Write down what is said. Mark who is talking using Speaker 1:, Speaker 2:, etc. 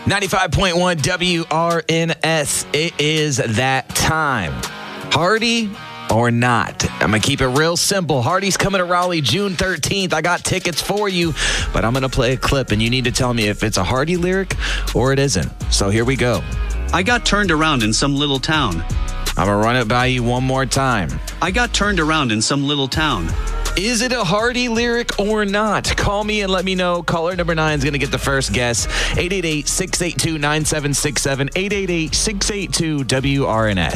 Speaker 1: 95.1 WRNS. It is that time. Hardy or not? I'm going to keep it real simple. Hardy's coming to Raleigh June 13th. I got tickets for you, but I'm going to play a clip, and you need to tell me if it's a Hardy lyric or it isn't. So here we go.
Speaker 2: I got turned around in some little town.
Speaker 1: I'm going to run it by you one more time.
Speaker 2: I got turned around in some little town.
Speaker 1: Is it a Hardy lyric or not? Call me and let me know. Caller number 9 is going to get the first guess. 888-682-9767, 888-682-WRNS.